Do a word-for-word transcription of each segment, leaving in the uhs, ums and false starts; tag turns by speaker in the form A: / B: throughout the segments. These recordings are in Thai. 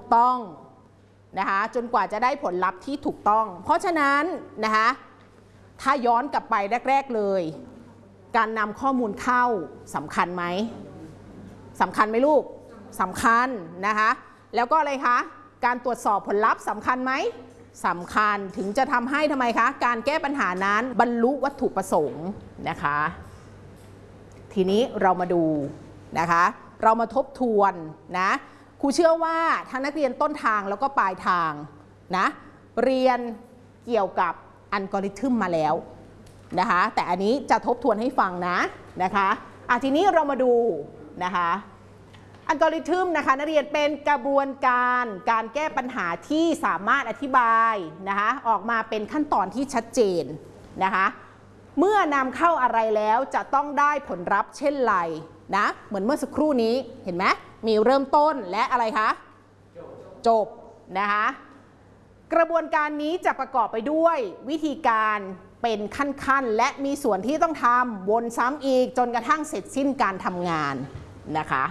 A: ต้องนะคะจนกว่าจะได้ผลลัพธ์ที่ถูกต้องเพราะฉะนั้นนะคะถ้าย้อนกลับไปแรกๆเลยการนำข้อมูลเข้าสำคัญไหมสำคัญไหมลูกสำคัญนะคะแล้วก็อะไรคะการตรวจสอบผลลัพธ์สำคัญไหมสำคัญถึงจะทำให้ทำไมคะการแก้ปัญหานั้นบรรลุวัตถุประสงค์นะคะทีนี้เรามาดูนะคะเรามาทบทวนนะครูเชื่อว่าทั้งนักเรียนต้นทางแล้วก็ปลายทางนะเรียนเกี่ยวกับอัลกอริทึมมาแล้วนะคะแต่อันนี้จะทบทวนให้ฟังนะนะคะอ่ะทีนี้เรามาดูนะคะอัลกอริทึมนะคะนักเรียนเป็นกระบวนการการแก้ปัญหาที่สามารถอธิบายนะคะออกมาเป็นขั้นตอนที่ชัดเจนนะคะเมื่อนำเข้าอะไรแล้วจะต้องได้ผลลัพธ์เช่นไรนะเหมือนเมื่อสักครู่นี้เห็นไหมมีเริ่มต้นและอะไรคะจบนะคะกระบวนการนี้จะประกอบไปด้วยวิธีการเป็นขั้นๆและมีส่วนที่ต้องทำวนซ้ำอีกจนกระทั่งเสร็จสิ้นการทำงานนะคะ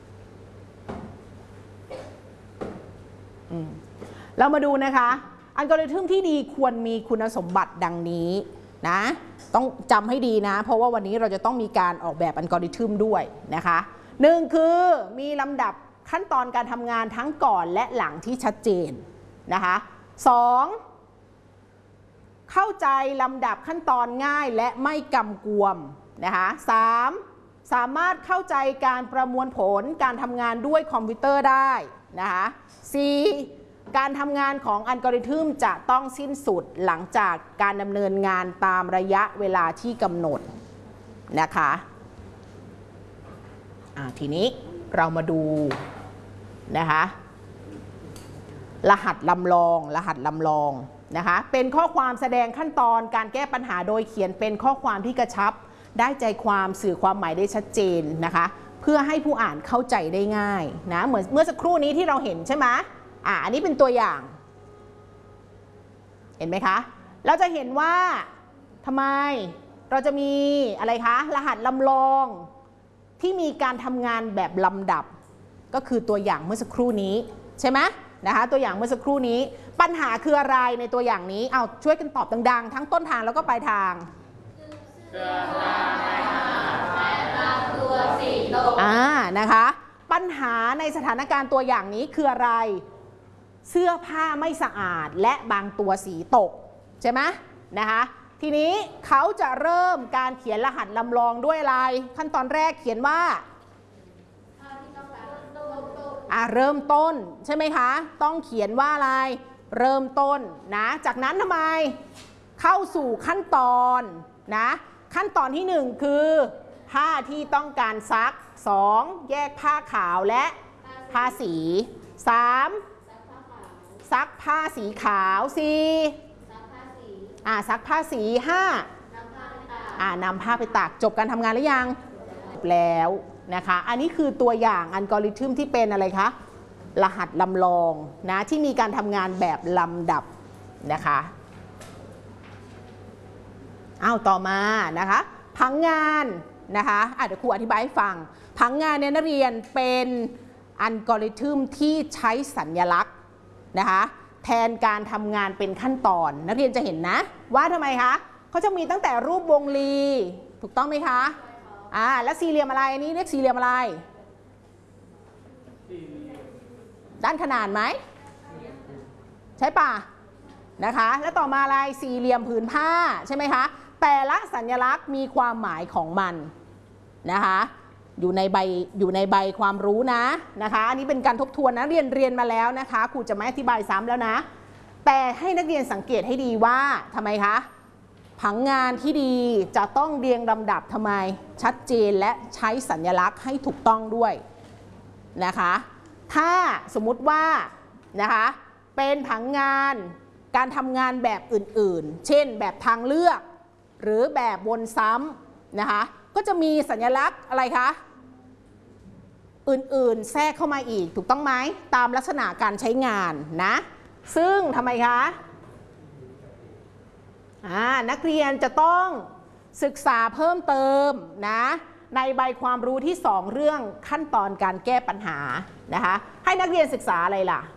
A: เรามาดูนะคะอัลกอริทึมที่ดีควรมีคุณสมบัติดังนี้นะต้องจำให้ดีนะเพราะว่าวันนี้เราจะต้องมีการออกแบบอัลกอริทึมด้วยนะคะหนึ่งคือมีลำดับขั้นตอนการทำงานทั้งก่อนและหลังที่ชัดเจนนะคะสองเข้าใจลำดับขั้นตอนง่ายและไม่กำกวมนะคะสามสามารถเข้าใจการประมวลผลการทำงานด้วยคอมพิวเตอร์ได้นะคะสี่การทำงานของอัลกอริทึมจะต้องสิ้นสุดหลังจากการดำเนินงานตามระยะเวลาที่กำหนดนะคะอ่าทีนี้เรามาดูนะคะรหัสลำลองรหัสลำลองนะคะเป็นข้อความแสดงขั้นตอนการแก้ปัญหาโดยเขียนเป็นข้อความที่กระชับได้ใจความสื่อความหมายได้ชัดเจนนะคะเพื่อให้ผู้อ่านเข้าใจได้ง่ายนะเหมือนเมื่อสักครู่นี้ที่เราเห็นใช่ไหมอ่ะอันนี้เป็นตัวอย่างเห็นไหมคะเราจะเห็นว่าทำไมเราจะมีอะไรคะรหัสลำลองที่มีการทำงานแบบลำดับก็คือตัวอย่างเมื่อสักครู่นี้ใช่ไหมนะคะตัวอย่างเมื่อสักครู่นี้ปัญหาคืออะไรในตัวอย่างนี้เอาช่วยกันตอบดังๆทั้งต้นทางแล้วก็ปลายทางเสื้อผ้าไม่หาและรับตัวสีตกอ่านะคะปัญหาในสถานการณ์ตัวอย่างนี้คืออะไรเสื้อผ้าไม่สะอาดและบางตัวสีตกใช่ไหมนะคะทีนี้เขาจะเริ่มการเขียนรหัสลำลองด้วยอะไรขั้นตอนแรกเขียนว่าอ่ะเริ่มต้นใช่ไหมคะต้องเขียนว่าอะไรเริ่มต้นนะจากนั้นทำไมเข้าสู่ขั้นตอนนะขั้นตอนที่หนึ่งคือผ้าที่ต้องการซักสองแยกผ้าขาวและผ้าสีสามซักผ้าสีขาวสี่อ่าซักผ้าสีห้าอ่านำผ้าไปตากจบการทำงานหรือยังจบแล้วนะคะอันนี้คือตัวอย่างอัลกอริทึมที่เป็นอะไรคะรหัสลำลองนะที่มีการทำงานแบบลำดับนะคะเอาต่อมานะคะผังงานนะคะอ่ะเดี๋ยวครูอธิบายให้ฟังผังงานเนี่ยนักเรียนเป็นอัลกอริทึมที่ใช้สัญลักษณ์นะคะแทนการทำงานเป็นขั้นตอนนักเรียนจะเห็นนะว่าทำไมคะเขาจะมีตั้งแต่รูปวงรีถูกต้องไหมคะอ่าแล้วสี่เหลี่ยมอะไรอันนี้เรียกสี่เหลี่ยมอะไรด้านขนานไหมใช่ป่ะนะคะแล้วต่อมาอะไรสี่เหลี่ยมผืนผ้าใช่ไหมคะแต่ละสัญลักษณ์มีความหมายของมันนะคะอยู่ในใบอยู่ในใบความรู้นะนะคะอันนี้เป็นการทบทวนนะเรียนเรียนมาแล้วนะคะครูจะไม่อธิบายซ้ำแล้วนะแต่ให้นักเรียนสังเกตให้ดีว่าทำไมคะผังงานที่ดีจะต้องเรียงลำดับทำไมชัดเจนและใช้สัญลักษณ์ให้ถูกต้องด้วยนะคะถ้าสมมุติว่านะคะเป็นผังงานการทำงานแบบอื่นๆเช่นแบบทางเลือกหรือแบบวนซ้ำนะคะก็จะมีสัญลักษณ์อะไรคะอื่นๆแทรกเข้ามาอีกถูกต้องไหมตามลักษณะการใช้งานนะซึ่งทำไมคะอ่านักเรียนจะต้องศึกษาเพิ่มเติมนะในใบความรู้ที่สองเรื่องขั้นตอนการแก้ปัญหานะคะให้นักเรียนศึกษาอะไรล่ะ